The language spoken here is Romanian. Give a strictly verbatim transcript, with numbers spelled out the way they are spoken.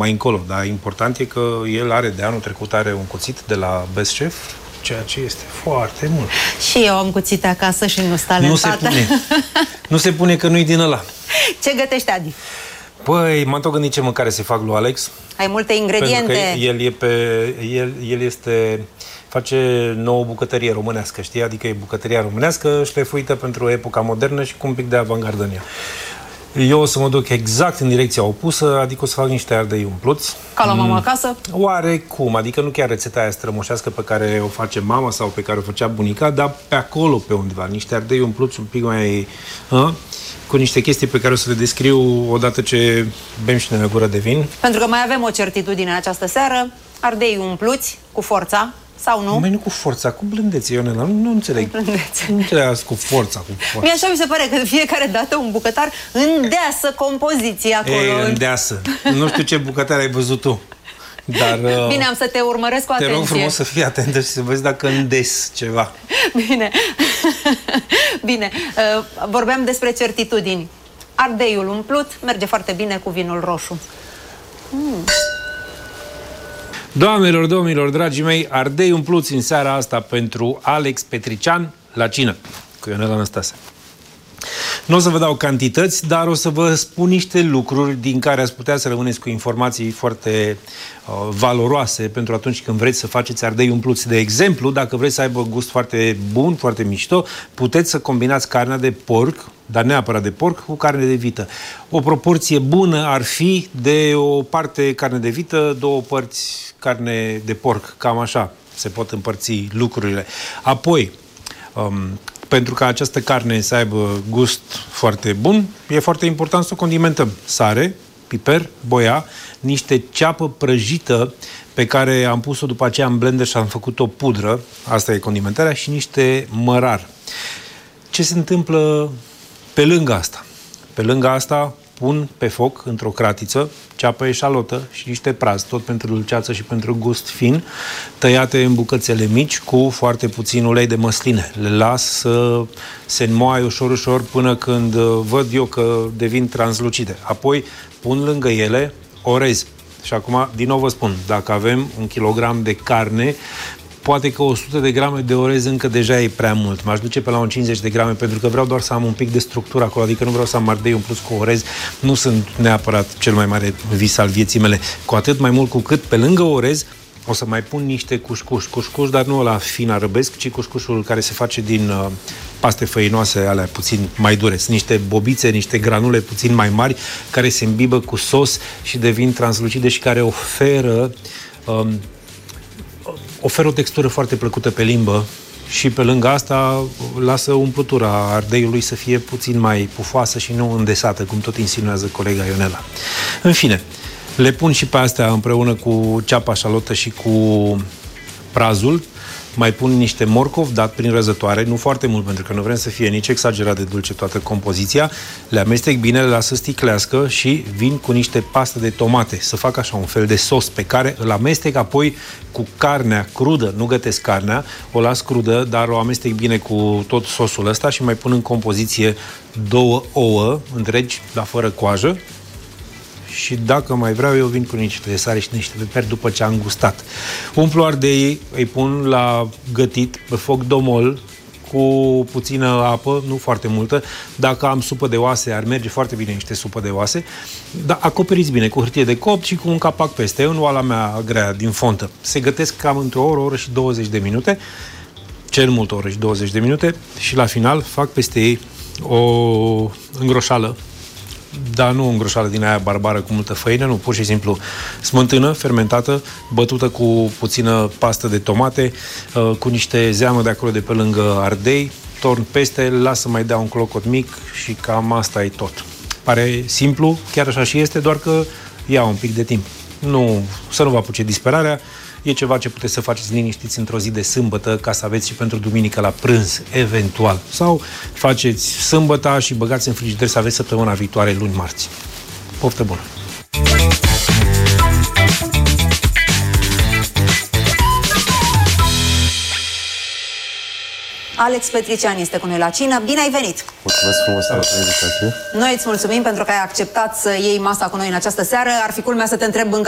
mai încolo, dar important e că el are, de anul trecut are un cuțit de la Best Chef, ceea ce este foarte mult. Și eu am cuțite acasă și nu sunt Nu se pune. Nu se pune că nu-i din ăla. Ce gătești, Adi? Păi, m-am tot gândit ce mâncare se fac lui Alex. Ai multe ingrediente. Pentru că el, e pe, el, el este... face nouă bucătărie românească, știi? Adică e bucătăria românească șlefuită pentru epoca modernă și cu un pic de avangardă în ea. Eu o să mă duc exact în direcția opusă, adică o să fac niște ardei umpluți. Ca la mama acasă? Oarecum, adică nu chiar rețeta aia strămoșească pe care o face mama sau pe care o făcea bunica, dar pe acolo, pe undeva, niște ardei umpluți un pic mai... A? Cu niște chestii pe care o să le descriu odată ce bem și noi o gură de vin. Pentru că mai avem o certitudine în această seară, ardei umpluți cu forța. Sau nu? Mai nu cu forța, cu blândețe, Ionela. Nu, nu înțeleg. Blândețe. Nu înțeleg azi cu forța, cu forța. Mie așa mi se pare că de fiecare dată un bucătar îndeasă compoziția acolo. E, îndeasă. Nu știu ce bucătar ai văzut tu. Dar, bine, am să te urmăresc cu atenție. Te rog frumos să fii atentă și să vezi dacă îndes ceva. Bine. Bine. Vorbeam despre certitudini. Ardeiul umplut merge foarte bine cu vinul roșu. Mm. Doamnelor, domnilor, dragii mei, ardei umpluți în seara asta pentru Alex Petrician la cină cu Ionela Năstase. Nu o să vă dau cantități, dar o să vă spun niște lucruri din care ați putea să rămâneți cu informații foarte uh, valoroase pentru atunci când vreți să faceți ardei umpluți. De exemplu, dacă vreți să aibă gust foarte bun, foarte mișto, puteți să combinați carnea de porc, dar neapărat de porc, cu carne de vită. O proporție bună ar fi de o parte carne de vită, două părți carne de porc. Cam așa se pot împărți lucrurile. Apoi, um, pentru ca această carne să aibă gust foarte bun, e foarte important să o condimentăm. Sare, piper, boia, niște ceapă prăjită pe care am pus-o după aceea în blender și am făcut o pudră, asta e condimentarea, și niște mărar. Ce se întâmplă pe lângă asta? Pe lângă asta pun pe foc, într-o cratiță, ceapă eșalotă și niște praz, tot pentru dulceață și pentru gust fin, tăiate în bucățele mici cu foarte puțin ulei de măsline. Le las să se înmoaie ușor, ușor până când văd eu că devin translucide. Apoi pun lângă ele orez. Și acum, din nou vă spun, dacă avem un kilogram de carne, poate că o sută de grame de orez încă deja e prea mult. M-aș duce pe la un cincizeci de grame pentru că vreau doar să am un pic de structură acolo, adică nu vreau să am ardei umpluți cu orez. Nu sunt neapărat cel mai mare vis al vieții mele. Cu atât mai mult cu cât pe lângă orez o să mai pun niște cușcuș. Cușcuș, dar nu la fin arăbesc, ci cușcușul care se face din uh, paste făinoase, alea puțin mai dure. Sunt niște bobițe, niște granule puțin mai mari care se îmbibă cu sos și devin translucide și care oferă um, oferă o textură foarte plăcută pe limbă și pe lângă asta lasă umplutura ardeiului să fie puțin mai pufoasă și nu îndesată, cum tot insinuează colega Ionela. În fine, le pun și pe astea împreună cu ceapa șalotă și cu prazul. Mai pun niște morcov dat prin răzătoare, nu foarte mult, pentru că nu vrem să fie nici exagerat de dulce toată compoziția. Le amestec bine, le las să sticlească și vin cu niște pastă de tomate, să fac așa un fel de sos pe care îl amestec apoi cu carnea crudă. Nu gătesc carnea, o las crudă, dar o amestec bine cu tot sosul ăsta și mai pun în compoziție două ouă întregi, dar fără coajă. Și dacă mai vreau, eu vin cu niște sare și niște piper după ce am gustat. Umplu ardeii, îi pun la gătit pe foc domol cu puțină apă, nu foarte multă. Dacă am supă de oase, ar merge foarte bine niște supă de oase. Dar acoperiți bine cu hârtie de copt și cu un capac peste. În oala mea grea din fontă. Se gătesc cam într-o oră, o oră și douăzeci de minute. Cel mult o oră și douăzeci de minute. Și la final fac peste ei o îngroșală. Dar nu o îngroșală din aia barbară cu multă făină, nu, pur și simplu smântână, fermentată, bătută cu puțină pastă de tomate, cu niște zeamă de acolo de pe lângă ardei, torn peste, las să mai dea un clocot mic și cam asta e tot. Pare simplu, chiar așa și este, doar că ia un pic de timp. Nu, să nu vă apuce disperarea, e ceva ce puteți să faceți liniștiți într-o zi de sâmbătă ca să aveți și pentru duminică la prânz, eventual. Sau faceți sâmbăta și băgați în frigider să aveți săptămâna viitoare, luni, marți. Poftă bună! Alex Petrician este cu noi la cină. Bine ai venit! Mulțumesc frumos pentru invitație. Noi îți mulțumim pentru că ai acceptat să iei masa cu noi în această seară. Ar fi culmea să te întreb încă